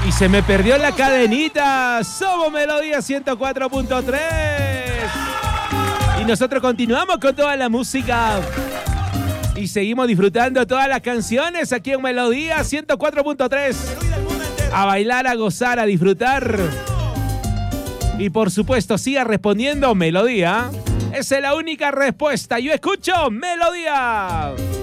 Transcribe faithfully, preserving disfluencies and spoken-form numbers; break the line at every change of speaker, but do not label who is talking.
Y se me perdió la cadenita. Somos Melodía ciento cuatro punto tres. Y nosotros continuamos con toda la música. Y seguimos disfrutando todas las canciones aquí en Melodía ciento cuatro punto tres. A bailar, a gozar, a disfrutar. Y por supuesto, siga respondiendo Melodía. Esa es la única respuesta. Yo escucho Melodía.